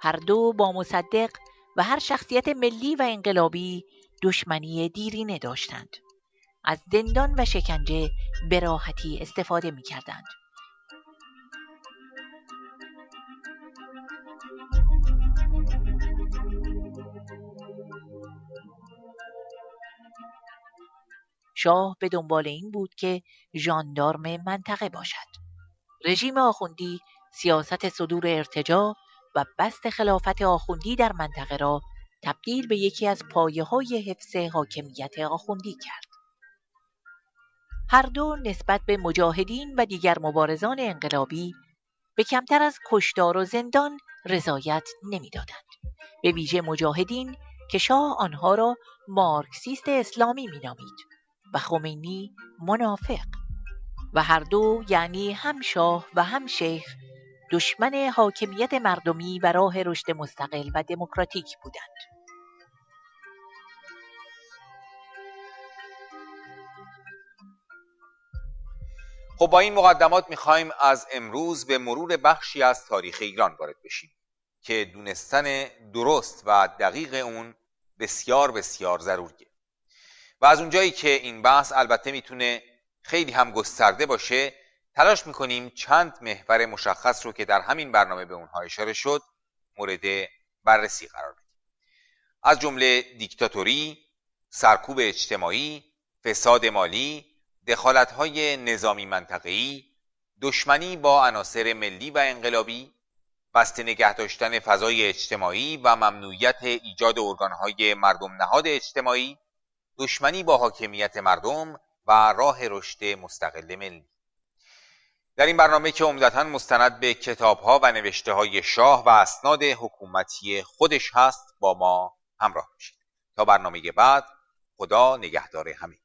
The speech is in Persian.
هر دو با مصدق و هر شخصیت ملی و انقلابی دشمنی دیرینه داشتند. از زندان و شکنجه به راحتی استفاده می‌کردند. شاه به دنبال این بود که ژاندارم منطقه باشد. رژیم آخوندی سیاست صدور ارتجاع و بسط خلافت آخوندی در منطقه را تبدیل به یکی از پایه‌های حفظ حاکمیت آخوندی کرد. هر دو نسبت به مجاهدین و دیگر مبارزان انقلابی به کمتر از کشتار و زندان رضایت نمی‌دادند. به ویژه مجاهدین که شاه آنها را مارکسیست اسلامی می‌نامید و خمینی منافق، و هر دو یعنی هم شاه و هم شیخ دشمن حاکمیت مردمی و راه رشد مستقل و دموکراتیک بودند. خب با این مقدمات میخوایم از امروز به مرور بخشی از تاریخ ایران وارد بشیم که دونستن درست و دقیق اون بسیار بسیار ضروریه و از اونجایی که این بحث البته میتونه خیلی هم گسترده باشه، تلاش میکنیم چند محور مشخص رو که در همین برنامه به اونها اشاره شد مورد بررسی قرار بدیم. از جمله دیکتاتوری، سرکوب اجتماعی، فساد مالی، دخالت‌های نظامی منطقه‌ای، دشمنی با عناصر ملی و انقلابی، بسته نگه داشتن فضای اجتماعی و ممنوعیت ایجاد ارگان‌های مردم نهاد اجتماعی، دشمنی با حاکمیت مردم و راه رشد مستقل ملی. در این برنامه که عمدتاً مستند به کتاب‌ها و نوشته‌های شاه و اسناد حکومتی خودش هست با ما همراه باشید. تا برنامه بعد، خدا نگهدار همه.